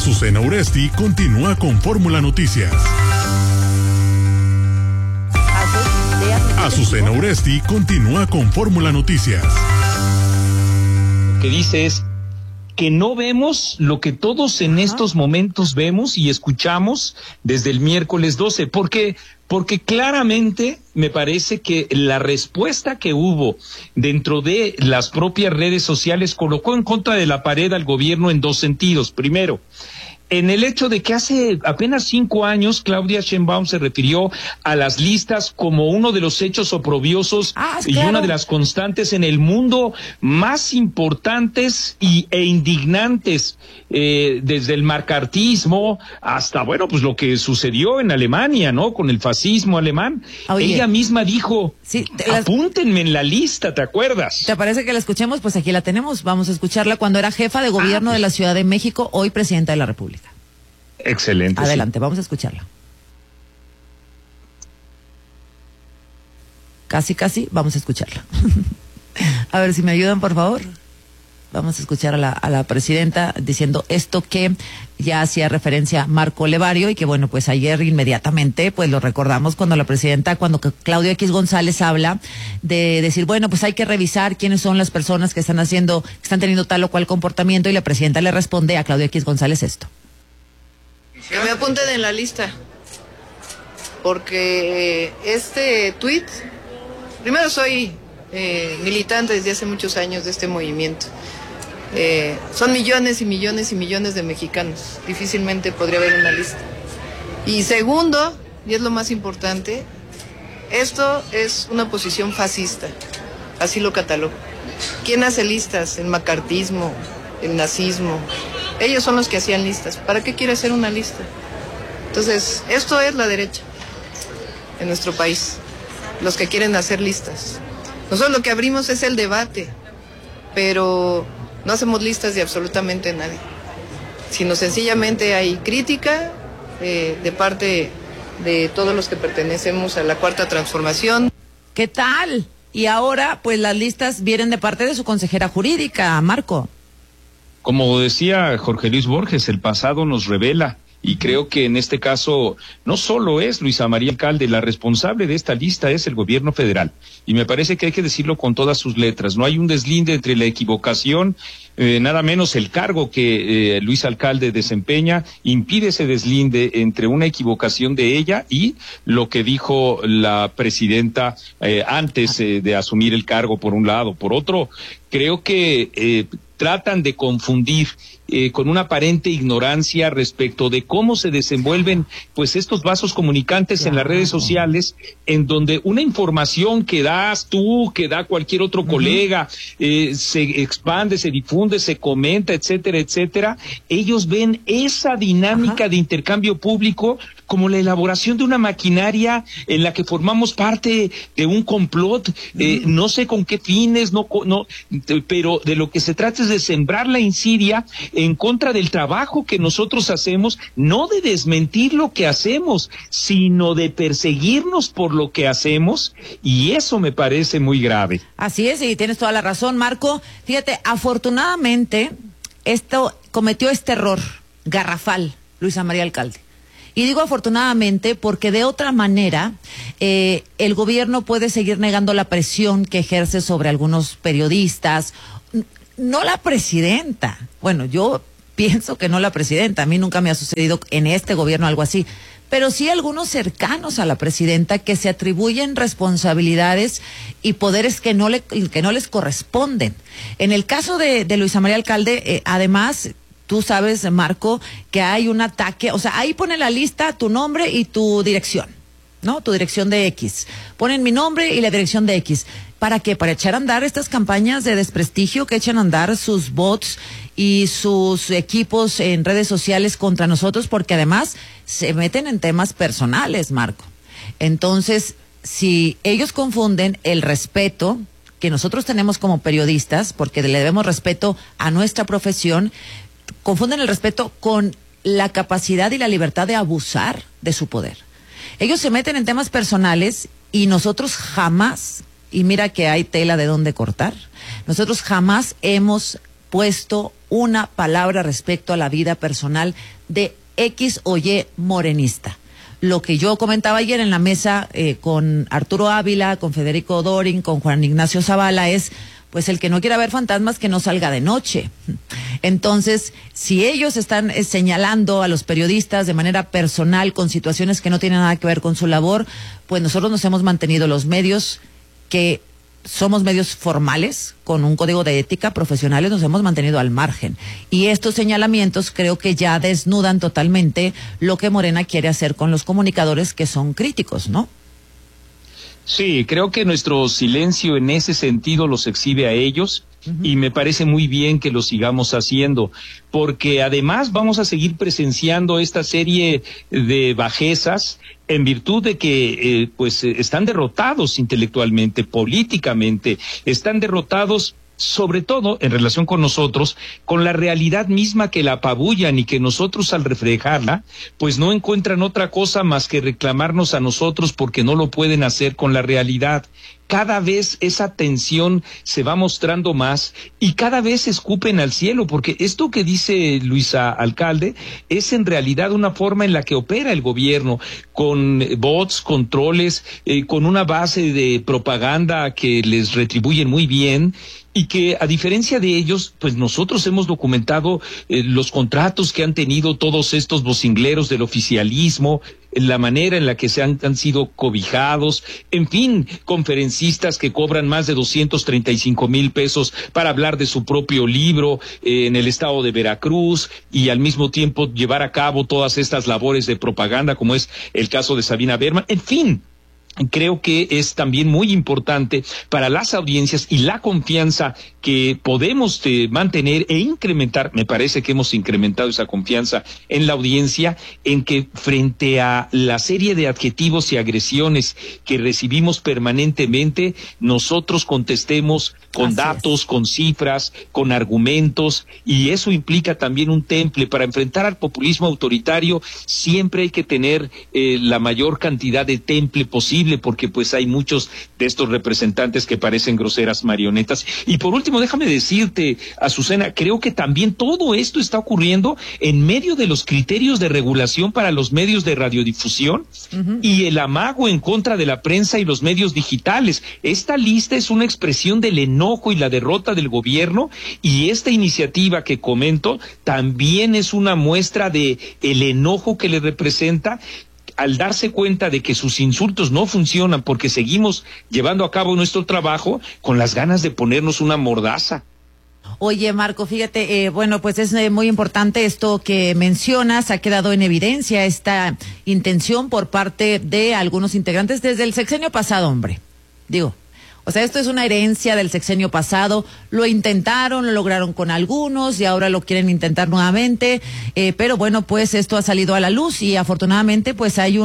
Azucena Uresti continúa con Fórmula Noticias. Azucena Uresti continúa con Fórmula Noticias. Lo que dice es que no vemos lo que todos en estos momentos vemos y escuchamos desde el miércoles 12, porque claramente me parece que la respuesta que hubo dentro de las propias redes sociales colocó en contra de la pared al gobierno en dos sentidos. Primero, en el hecho de que hace apenas 5 años Claudia Sheinbaum se refirió a las listas como uno de los hechos oprobiosos y una de las constantes en el mundo más importantes e indignantes, desde el macartismo hasta, bueno, pues lo que sucedió en Alemania, ¿no? Con el fascismo alemán. Oye, ella misma dijo, sí, apúntenme en la lista, ¿te acuerdas? ¿Te parece que la escuchemos? Pues aquí la tenemos, vamos a escucharla cuando era jefa de gobierno de la Ciudad de México, hoy presidenta de la República. Excelente. Adelante, sí. Vamos a escucharla. Casi, vamos a escucharla. A ver si me ayudan, por favor. Vamos a escuchar a la presidenta diciendo esto que ya hacía referencia Marco Levario y que, bueno, pues ayer inmediatamente pues lo recordamos cuando la presidenta, cuando Claudio X González habla de decir, bueno, pues hay que revisar quiénes son las personas que están teniendo tal o cual comportamiento, y la presidenta le responde a Claudio X González esto. Que me apunten en la lista, porque este tuit, primero soy militante desde hace muchos años de este movimiento. Son millones y millones y millones de mexicanos, difícilmente podría haber una lista. Y segundo, y es lo más importante, esto es una posición fascista, así lo catalogo. ¿Quién hace listas? El macartismo, el nazismo. Ellos son los que hacían listas. ¿Para qué quiere hacer una lista? Entonces, esto es la derecha en nuestro país, los que quieren hacer listas. Nosotros lo que abrimos es el debate, pero no hacemos listas de absolutamente nadie, sino sencillamente hay crítica de parte de todos los que pertenecemos a la Cuarta Transformación. ¿Qué tal? Y ahora, pues las listas vienen de parte de su consejera jurídica, Marco. Como decía Jorge Luis Borges, el pasado nos revela, y creo que en este caso no solo es Luisa María Alcalde, la responsable de esta lista es el gobierno federal, y me parece que hay que decirlo con todas sus letras. No hay un deslinde entre la equivocación, nada menos el cargo que Luisa Alcalde desempeña impide ese deslinde entre una equivocación de ella y lo que dijo la presidenta antes de asumir el cargo, por un lado. Por otro, creo que tratan de confundir con una aparente ignorancia respecto de cómo se desenvuelven pues estos vasos comunicantes en las redes sociales, en donde una información que das tú, que da cualquier otro colega, se expande, se difunde, se comenta, etcétera, etcétera. Ellos ven esa dinámica de intercambio público como la elaboración de una maquinaria en la que formamos parte de un complot, no sé con qué fines, pero de lo que se trata es de sembrar la insidia en contra del trabajo que nosotros hacemos, no de desmentir lo que hacemos, sino de perseguirnos por lo que hacemos, y eso me parece muy grave. Así es, y tienes toda la razón, Marco. Fíjate, afortunadamente, cometió este error garrafal Luisa María Alcalde. Y digo afortunadamente porque de otra manera el gobierno puede seguir negando la presión que ejerce sobre algunos periodistas. No la presidenta. Bueno, yo pienso que no la presidenta. A mí nunca me ha sucedido en este gobierno algo así. Pero sí algunos cercanos a la presidenta que se atribuyen responsabilidades y poderes que no les corresponden. En el caso de Luisa María Alcalde, además, tú sabes, Marco, que hay un ataque, o sea, ahí pone la lista tu nombre y tu dirección, ¿no? Tu dirección de X. Ponen mi nombre y la dirección de X. ¿Para qué? Para echar a andar estas campañas de desprestigio que echan a andar sus bots y sus equipos en redes sociales contra nosotros, porque además se meten en temas personales, Marco. Entonces, si ellos confunden el respeto que nosotros tenemos como periodistas, porque le debemos respeto a nuestra profesión, confunden el respeto con la capacidad y la libertad de abusar de su poder. Ellos se meten en temas personales y nosotros jamás, y mira que hay tela de dónde cortar, nosotros jamás hemos puesto una palabra respecto a la vida personal de X o Y morenista. Lo que yo comentaba ayer en la mesa con Arturo Ávila, con Federico Dorin, con Juan Ignacio Zavala es, pues el que no quiera ver fantasmas que no salga de noche. Entonces, si ellos están señalando a los periodistas de manera personal con situaciones que no tienen nada que ver con su labor, pues nosotros nos hemos mantenido los medios que somos medios formales, con un código de ética, profesionales, nos hemos mantenido al margen. Y estos señalamientos creo que ya desnudan totalmente lo que Morena quiere hacer con los comunicadores que son críticos, ¿no? Sí, creo que nuestro silencio en ese sentido los exhibe a ellos. Y me parece muy bien que lo sigamos haciendo, porque además vamos a seguir presenciando esta serie de bajezas en virtud de que están derrotados intelectualmente, políticamente, están derrotados sobre todo en relación con nosotros, con la realidad misma que la apabullan y que nosotros al reflejarla, pues no encuentran otra cosa más que reclamarnos a nosotros porque no lo pueden hacer con la realidad. Cada vez esa tensión se va mostrando más y cada vez escupen al cielo, porque esto que dice Luisa Alcalde es en realidad una forma en la que opera el gobierno, con bots, controles, con una base de propaganda que les retribuyen muy bien. Y que a diferencia de ellos, pues nosotros hemos documentado los contratos que han tenido todos estos vocingleros del oficialismo, la manera en la que han sido cobijados, en fin, conferencistas que cobran más de 235,000 pesos para hablar de su propio libro en el estado de Veracruz y al mismo tiempo llevar a cabo todas estas labores de propaganda, como es el caso de Sabina Berman, en fin. Creo que es también muy importante para las audiencias y la confianza que podemos mantener e incrementar. Me parece que hemos incrementado esa confianza en la audiencia, en que frente a la serie de adjetivos y agresiones que recibimos permanentemente, nosotros contestemos con datos, con cifras, con argumentos, y eso implica también un temple. Para enfrentar al populismo autoritario siempre hay que tener la mayor cantidad de temple posible, porque pues hay muchos de estos representantes que parecen groseras marionetas. Y por último, déjame decirte, Azucena, creo que también todo esto está ocurriendo en medio de los criterios de regulación para los medios de radiodifusión y el amago en contra de la prensa y los medios digitales. Esta lista es una expresión del enojo y la derrota del gobierno, y esta iniciativa que comento también es una muestra de el enojo que le representa al darse cuenta de que sus insultos no funcionan porque seguimos llevando a cabo nuestro trabajo, con las ganas de ponernos una mordaza. Oye, Marco, fíjate, bueno, pues es muy importante esto que mencionas. Ha quedado en evidencia esta intención por parte de algunos integrantes desde el sexenio pasado, hombre. Digo, o sea, esto es una herencia del sexenio pasado. Lo intentaron, lo lograron con algunos y ahora lo quieren intentar nuevamente. Pero bueno, pues esto ha salido a la luz y afortunadamente pues hay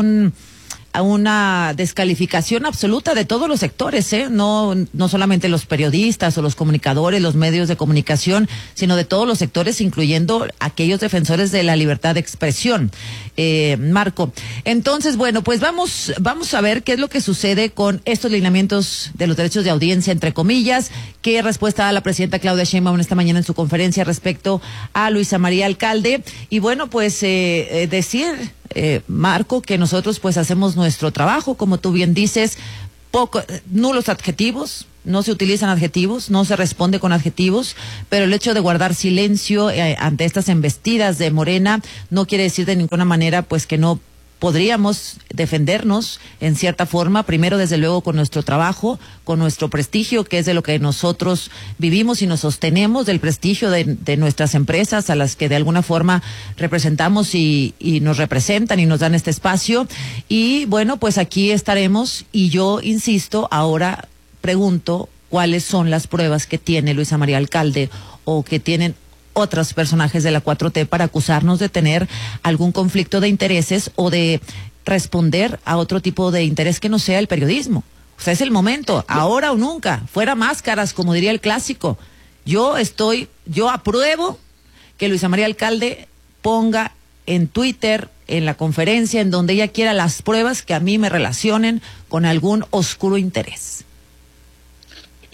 una descalificación absoluta de todos los sectores, no solamente los periodistas o los comunicadores, los medios de comunicación, sino de todos los sectores, incluyendo aquellos defensores de la libertad de expresión. Marco, entonces, bueno, pues vamos a ver qué es lo que sucede con estos lineamientos de los derechos de audiencia, entre comillas. Qué respuesta da la presidenta Claudia Sheinbaum esta mañana en su conferencia respecto a Luisa María Alcalde. Y bueno, pues decir, Marco, que nosotros pues hacemos nuestro trabajo, como tú bien dices, nulos adjetivos, no se utilizan adjetivos, no se responde con adjetivos, pero el hecho de guardar silencio ante estas embestidas de Morena no quiere decir de ninguna manera pues que no podríamos defendernos en cierta forma, primero desde luego con nuestro trabajo, con nuestro prestigio, que es de lo que nosotros vivimos y nos sostenemos, del prestigio de nuestras empresas a las que de alguna forma representamos y nos representan y nos dan este espacio. Y bueno, pues aquí estaremos, y yo insisto, ahora pregunto cuáles son las pruebas que tiene Luisa María Alcalde o que tienen otros personajes de la 4T para acusarnos de tener algún conflicto de intereses o de responder a otro tipo de interés que no sea el periodismo. O sea, es el momento, ahora o nunca, fuera máscaras, como diría el clásico. Yo apruebo que Luisa María Alcalde ponga en Twitter, en la conferencia, en donde ella quiera, las pruebas que a mí me relacionen con algún oscuro interés.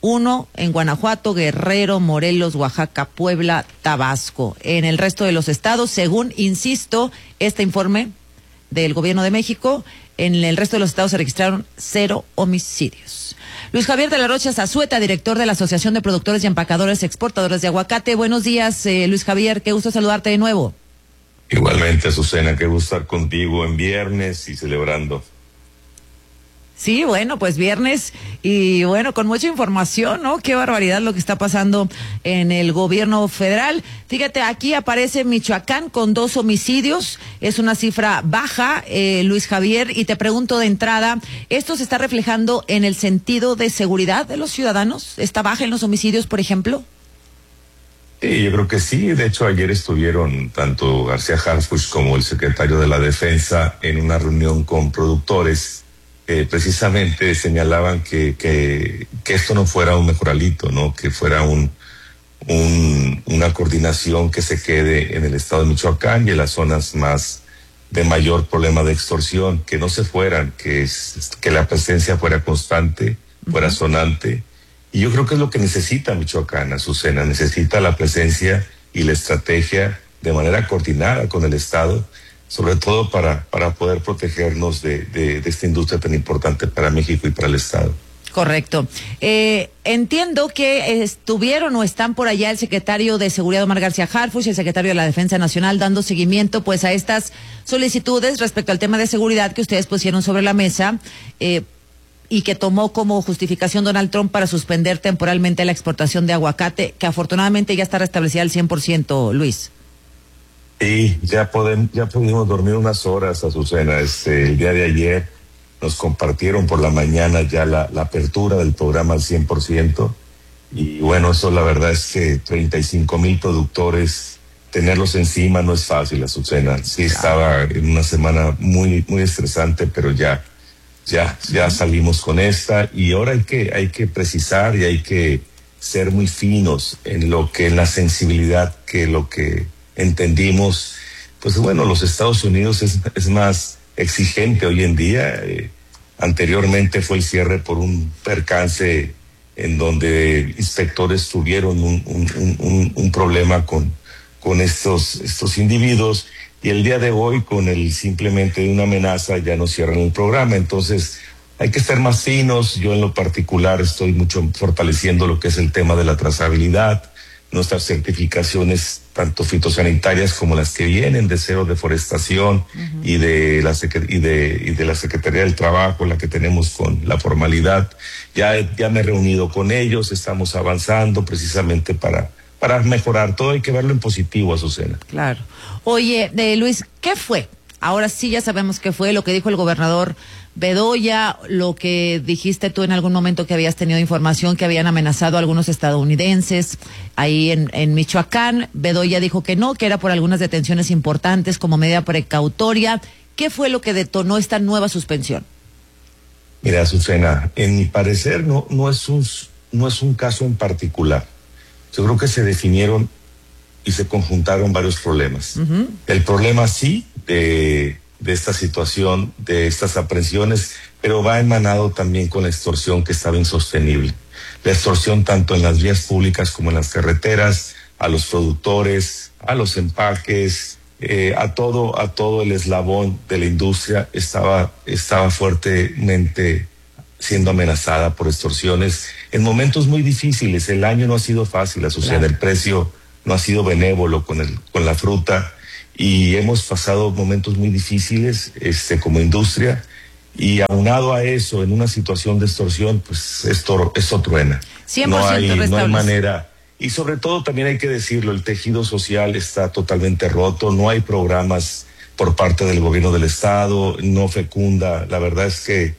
1 en Guanajuato, Guerrero, Morelos, Oaxaca, Puebla, Tabasco. En el resto de los estados, según, insisto, este informe del Gobierno de México, en el resto de los estados se registraron 0 homicidios. Luis Javier de la Rocha Zazueta, director de la Asociación de Productores y Empacadores Exportadores de Aguacate. Buenos días, Luis Javier, qué gusto saludarte de nuevo. Igualmente, Azucena, qué gusto estar contigo en viernes y celebrando. Sí, bueno, pues viernes y bueno, con mucha información, ¿no? Qué barbaridad lo que está pasando en el gobierno federal. Fíjate, aquí aparece Michoacán con 2 homicidios, es una cifra baja, Luis Javier, y te pregunto de entrada, ¿esto se está reflejando en el sentido de seguridad de los ciudadanos? ¿Está baja en los homicidios, por ejemplo? Sí, yo creo que sí. De hecho, ayer estuvieron tanto García Harfuch como el secretario de la Defensa en una reunión con productores. Precisamente señalaban que esto no fuera un mejoralito, ¿no? Que fuera una coordinación que se quede en el estado de Michoacán y en las zonas más de mayor problema de extorsión, que no se fueran, que la presencia fuera constante, fuera sonante. Y yo creo que es lo que necesita Michoacán, Azucena, necesita la presencia y la estrategia de manera coordinada con el estado, sobre todo para poder protegernos de esta industria tan importante para México y para el estado. Correcto. Entiendo que estuvieron o están por allá el secretario de Seguridad Omar García Harfuch y el secretario de la Defensa Nacional dando seguimiento pues a estas solicitudes respecto al tema de seguridad que ustedes pusieron sobre la mesa y que tomó como justificación Donald Trump para suspender temporalmente la exportación de aguacate, que afortunadamente ya está restablecida al 100%, Luis. Sí, ya pudimos dormir unas horas, Azucena. El día de ayer nos compartieron por la mañana ya la apertura del programa al 100%. Y bueno, eso la verdad es que 35,000 productores, tenerlos encima no es fácil, Azucena. Sí, estaba en una semana muy, muy estresante, pero ya salimos con esta. Y ahora hay que precisar y hay que ser muy finos en la sensibilidad que lo que entendimos. Pues bueno, los Estados Unidos es más exigente hoy en día. Anteriormente fue el cierre por un percance en donde inspectores tuvieron un problema con estos individuos, y el día de hoy con simplemente una amenaza ya no cierran el programa. Entonces hay que estar más finos. Yo en lo particular estoy mucho fortaleciendo lo que es el tema de la trazabilidad, nuestras certificaciones tanto fitosanitarias como las que vienen de Cero Deforestación y de la Secretaría del Trabajo, la que tenemos con la formalidad. Ya me he reunido con ellos, estamos avanzando precisamente para mejorar. Todo hay que verlo en positivo, Azucena. Claro. Oye, Luis, ¿qué fue? Ahora sí ya sabemos qué fue lo que dijo el gobernador Bedoya, lo que dijiste tú en algún momento que habías tenido información que habían amenazado a algunos estadounidenses ahí en Michoacán. Bedoya dijo que no, que era por algunas detenciones importantes como medida precautoria. ¿Qué fue lo que detonó esta nueva suspensión? Mira, Azucena, en mi parecer no es un caso en particular. Yo creo que se definieron y se conjuntaron varios problemas. El problema sí de esta situación, de estas aprehensiones, pero va emanado también con la extorsión que estaba insostenible. La extorsión tanto en las vías públicas como en las carreteras, a los productores, a los empaques, a todo el eslabón de la industria estaba fuertemente siendo amenazada por extorsiones en momentos muy difíciles. El año no ha sido fácil, Azucena. Claro. El precio no ha sido benévolo con la fruta, y hemos pasado momentos muy difíciles como industria, y aunado a eso, en una situación de extorsión, pues esto truena. 100% no hay manera. Y sobre todo también hay que decirlo, el tejido social está totalmente roto, no hay programas por parte del gobierno del estado, no fecunda. La verdad es que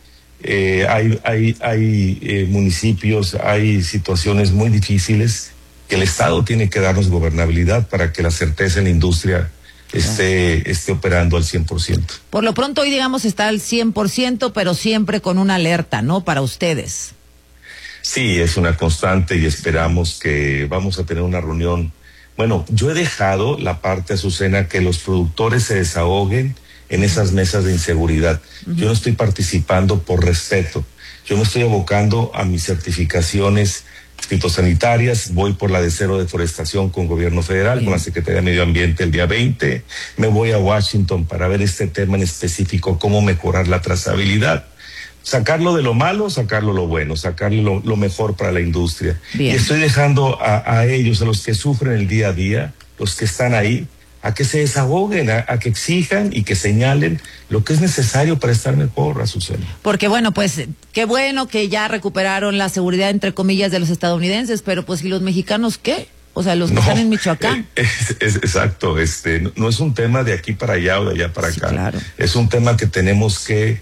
hay municipios, hay situaciones muy difíciles que el estado tiene que darnos gobernabilidad para que la certeza en la industria esté operando al 100%. Por lo pronto hoy, digamos, está al 100%, pero siempre con una alerta, ¿no? Para ustedes. Sí, es una constante y esperamos que vamos a tener una reunión. Bueno, yo he dejado la parte, Azucena, que los productores se desahoguen en esas mesas de inseguridad. Yo no estoy participando por respeto. Yo me estoy abocando a mis certificaciones, fitosanitarias, voy por la de cero deforestación con gobierno federal, con la Secretaría de Medio Ambiente el día 20, me voy a Washington para ver este tema en específico, cómo mejorar la trazabilidad. Sacarlo de lo malo, sacarlo lo bueno, sacarlo lo mejor para la industria. Bien. Y estoy dejando a ellos, a los que sufren el día a día, los que están ahí, a que se desahoguen, a que exijan y que señalen lo que es necesario para estar mejor, Azucena. Porque bueno, pues qué bueno que ya recuperaron la seguridad, entre comillas, de los estadounidenses, pero pues ¿y los mexicanos qué? O sea, los que están en Michoacán. Exacto, no es un tema de aquí para allá o de allá para acá. Claro. Es un tema que tenemos que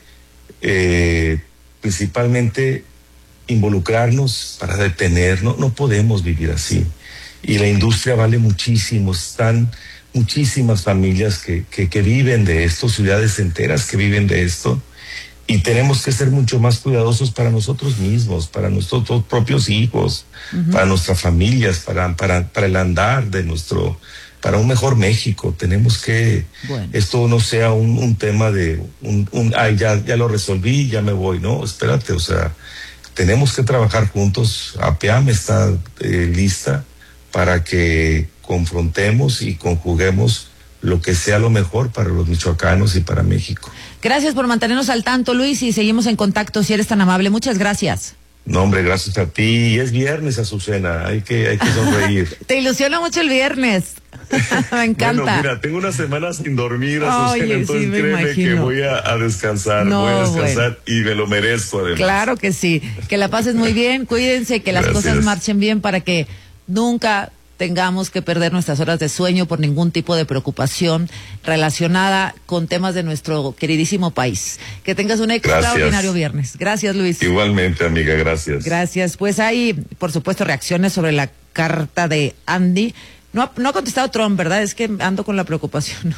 principalmente involucrarnos para detener. No podemos vivir así. Y la industria vale muchísimo, están muchísimas familias que viven de esto, ciudades enteras que viven de esto, y tenemos que ser mucho más cuidadosos para nosotros mismos, para nuestros propios hijos, para nuestras familias, para el andar de para un mejor México. Tenemos que, esto no sea un tema de ya lo resolví, ya me voy, no, espérate, o sea, tenemos que trabajar juntos. APAM está lista para que confrontemos y conjuguemos lo que sea lo mejor para los michoacanos y para México. Gracias por mantenernos al tanto, Luis, y seguimos en contacto si eres tan amable. Muchas gracias. No, hombre, gracias a ti. Es viernes, Azucena, hay que sonreír. Te ilusiona mucho el viernes. Me encanta. Bueno, mira, tengo una semana sin dormir, Azucena, Oye, entonces sí, me créeme imagino. que voy a descansar, y me lo merezco además. Claro que sí. Que la pases muy bien, cuídense, que las cosas marchen bien para que nunca tengamos que perder nuestras horas de sueño por ningún tipo de preocupación relacionada con temas de nuestro queridísimo país. Que tengas un extraordinario viernes. Gracias, Luis. Igualmente, amiga, gracias. Gracias. Pues hay, por supuesto, reacciones sobre la carta de Andy. No ha contestado Trump, ¿verdad? Es que ando con la preocupación,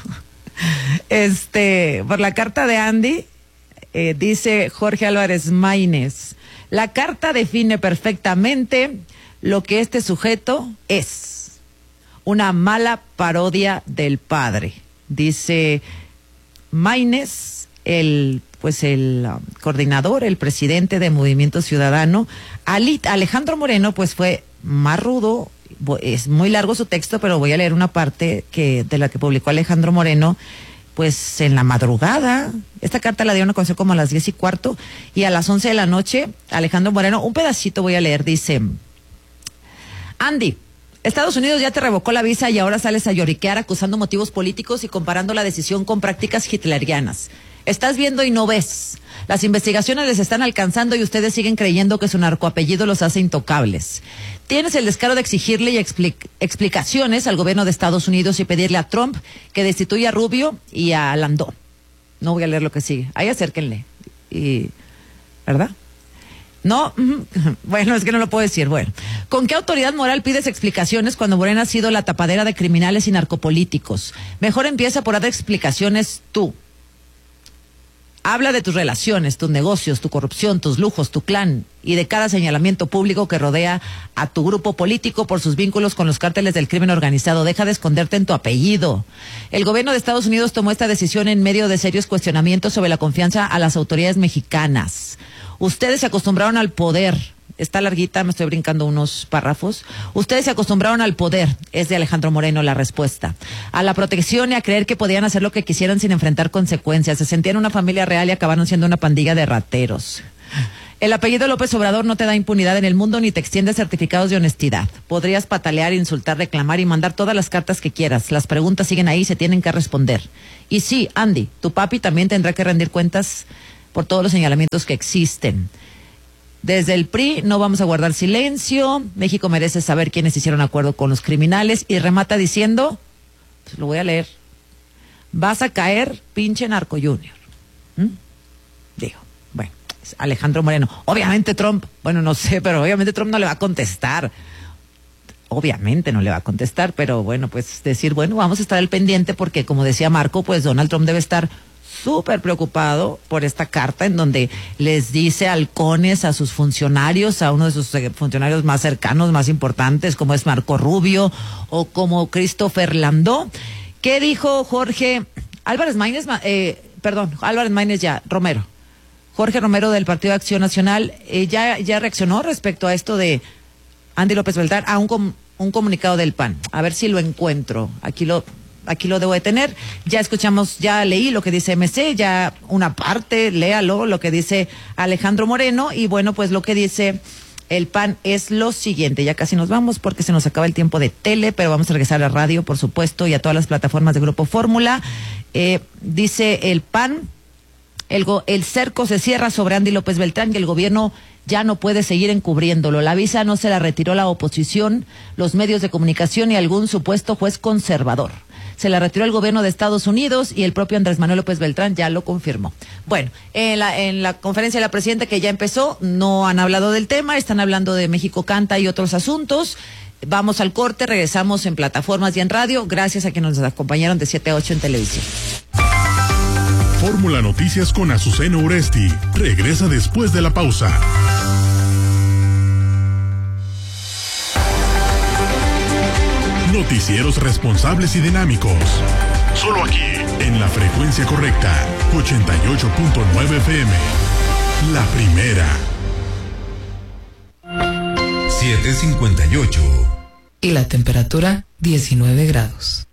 ¿no? Por la carta de Andy, dice Jorge Álvarez Maínez, la carta define perfectamente lo que este sujeto es. Una mala parodia del padre. Dice Maínez, el coordinador, el presidente de Movimiento Ciudadano. Alejandro Moreno, pues fue más rudo. Es muy largo su texto, pero voy a leer una parte de la que publicó Alejandro Moreno, pues en la madrugada. Esta carta la dieron a conocer como a las 10:15, y a las 11 de la noche, Alejandro Moreno, un pedacito voy a leer, dice: Andy, Estados Unidos ya te revocó la visa y ahora sales a lloriquear acusando motivos políticos y comparando la decisión con prácticas hitlerianas. Estás viendo y no ves. Las investigaciones les están alcanzando y ustedes siguen creyendo que su narcoapellido los hace intocables. Tienes el descaro de exigirle explicaciones al gobierno de Estados Unidos y pedirle a Trump que destituya a Rubio y a Landó. No voy a leer lo que sigue. Ahí acérquenle. ¿Verdad? No, bueno, es que no lo puedo decir. Bueno, ¿con qué autoridad moral pides explicaciones cuando Morena ha sido la tapadera de criminales y narcopolíticos? Mejor empieza por dar explicaciones tú. Habla de tus relaciones, tus negocios, tu corrupción, tus lujos, tu clan y de cada señalamiento público que rodea a tu grupo político por sus vínculos con los cárteles del crimen organizado. Deja de esconderte en tu apellido. El gobierno de Estados Unidos tomó esta decisión en medio de serios cuestionamientos sobre la confianza a las autoridades mexicanas. Ustedes se acostumbraron al poder. Está larguita, me estoy brincando unos párrafos. Ustedes se acostumbraron al poder, es de Alejandro Moreno la respuesta. A la protección y a creer que podían hacer lo que quisieran sin enfrentar consecuencias. Se sentían una familia real y acabaron siendo una pandilla de rateros. El apellido López Obrador no te da impunidad en el mundo ni te extiende certificados de honestidad. Podrías patalear, insultar, reclamar y mandar todas las cartas que quieras. Las preguntas siguen ahí y se tienen que responder. Y sí, Andy, tu papi también tendrá que rendir cuentas por todos los señalamientos que existen. Desde el PRI no vamos a guardar silencio. México merece saber quiénes hicieron acuerdo con los criminales. Y remata diciendo, pues lo voy a leer: vas a caer, pinche narco junior. Digo, bueno, es Alejandro Moreno. Obviamente Trump, bueno, no sé, pero obviamente Trump no le va a contestar. Obviamente no le va a contestar, pero bueno, pues decir, bueno, vamos a estar al pendiente porque, como decía Marco, pues Donald Trump debe estar súper preocupado por esta carta en donde les dice halcones a sus funcionarios, a uno de sus funcionarios más cercanos, más importantes, como es Marco Rubio o como Christopher Landó. ¿Qué dijo Jorge Álvarez Maínez? Álvarez Maínez Romero. Jorge Romero del Partido de Acción Nacional ya reaccionó respecto a esto de Andy López Beltrán, a un comunicado del PAN. A ver si lo encuentro. Aquí lo debo de tener. Ya escuchamos, ya leí lo que dice MC, ya una parte, léalo, lo que dice Alejandro Moreno, y bueno, pues lo que dice el PAN es lo siguiente. Ya casi nos vamos porque se nos acaba el tiempo de tele, pero vamos a regresar a la radio, por supuesto, y a todas las plataformas de Grupo Fórmula. Dice el PAN, el cerco se cierra sobre Andy López Beltrán y el gobierno ya no puede seguir encubriéndolo. La visa no se la retiró la oposición, los medios de comunicación y algún supuesto juez conservador. Se la retiró el gobierno de Estados Unidos y el propio Andrés Manuel López Beltrán ya lo confirmó. Bueno, en la conferencia de la presidenta que ya empezó, no han hablado del tema, están hablando de México Canta y otros asuntos. Vamos al corte, regresamos en plataformas y en radio. Gracias a quienes nos acompañaron de 7 a 8 en televisión. Fórmula Noticias con Azucena Uresti. Regresa después de la pausa. Noticieros responsables y dinámicos. Solo aquí, en la frecuencia correcta. 88.9 FM. La primera. 7:58. Y la temperatura, 19 grados.